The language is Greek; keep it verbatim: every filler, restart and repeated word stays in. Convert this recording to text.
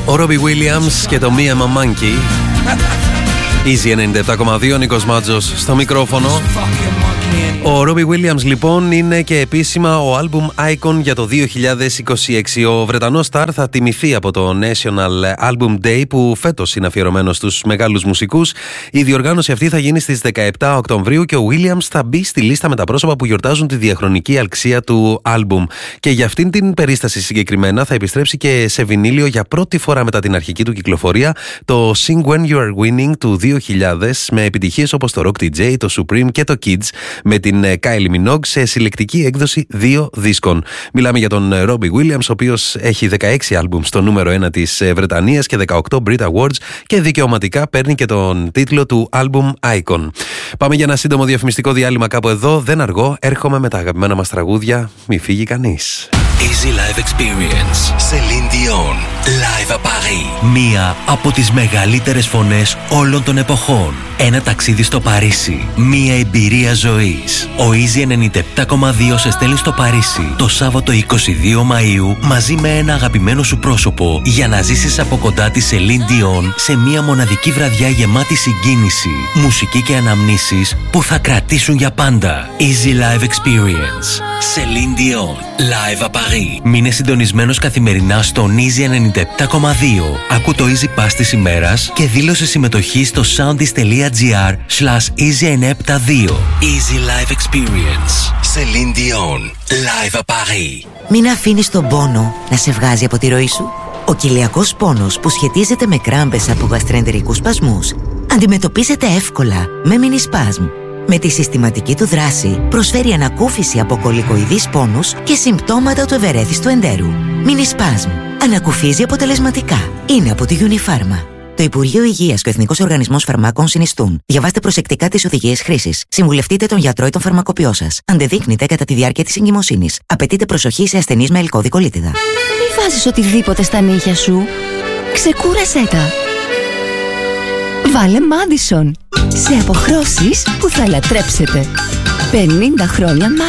Ο Robbie Williams και το Me I'm a Monkey. Easy ενενήντα επτά κόμμα δύο, Νίκος Μάτζος στο μικρόφωνο. Ο Robbie Williams λοιπόν είναι και επίσημα ο album icon για το δύο χιλιάδες είκοσι έξι. Ο Βρετανός στάρ θα τιμηθεί από το National Album Day που φέτος είναι αφιερωμένο στους μεγάλους μουσικούς. Η διοργάνωση αυτή θα γίνει στις δεκαεπτά Οκτωβρίου και ο Williams θα μπει στη λίστα με τα πρόσωπα που γιορτάζουν τη διαχρονική αξία του album. Και για αυτήν την περίσταση συγκεκριμένα θα επιστρέψει και σε βινίλιο για πρώτη φορά μετά την αρχική του κυκλοφορία το Sing When You Are Winning του δύο χιλιάδες, με επιτυχίες όπως το Rock ντι τζέι, το Supreme και το Kids, με την Kylie Minogue σε συλλεκτική έκδοση δύο δίσκων. Μιλάμε για τον Robbie Williams, ο οποίος έχει δεκαέξι άλμπουμ στο νούμερο ένα της Βρετανίας και δεκαοκτώ Brit Awards και δικαιωματικά παίρνει και τον τίτλο του Album Icon. Πάμε για ένα σύντομο διαφημιστικό διάλειμμα κάπου εδώ. Δεν αργώ, έρχομαι με τα αγαπημένα μας τραγούδια. Μη φύγει κανείς. Easy Live Experience. Celine Dion. Live à Paris. Μία από τις μεγαλύτερες φωνές όλων των εποχών. Ένα ταξίδι στο Παρίσι. Μία εμπειρία ζωής. Ο Easy ενενήντα επτά κόμμα δύο σε στέλνει στο Παρίσι το Σάββατο είκοσι δύο Μαΐου μαζί με ένα αγαπημένο σου πρόσωπο για να ζήσεις από κοντά τη Celine Dion σε μία μοναδική βραδιά γεμάτη συγκίνηση, μουσική και αναμνήσεις που θα κρατήσουν για πάντα. Easy Live Experience. Celine Dion. Live à Paris. Μείνε συντονισμένος καθημερινά στον Easy ενενήντα επτά κόμμα δύο. Ακού το Easy Pass της ημέρας και δήλωσε συμμετοχή στο soundis.gr slash easy εννιακόσια εβδομήντα δύο. Easy Live Experience. Celine Dion. Live à Paris. Μην αφήνεις τον πόνο να σε βγάζει από τη ροή σου. Ο κοιλιακός πόνος που σχετίζεται με κράμπες από γαστρεντερικούς σπασμούς αντιμετωπίζεται εύκολα με Minispasm. Με τη συστηματική του δράση προσφέρει ανακούφιση από κολικοειδείς πόνους και συμπτώματα του ευερέθιστου εντέρου. Minispasm. Ανακουφίζει αποτελεσματικά. Είναι από τη Unifarma. Το Υπουργείο Υγείας και ο Εθνικός Οργανισμός Φαρμάκων συνιστούν. Διαβάστε προσεκτικά τις οδηγίες χρήσης. Συμβουλευτείτε τον γιατρό ή τον φαρμακοποιό σας. Αντεδείκνυται κατά τη διάρκεια της εγκυμοσύνης. Απαιτείται προσοχή σε ασθενείς με ελκώδη κολίτιδα. Μη βάζεις οτιδήποτε στα νύχια σου. Ξεκούρασέ τα. Βάλε Madison. Σε αποχρώσεις που θα λατρέψετε. πενήντα χρόνια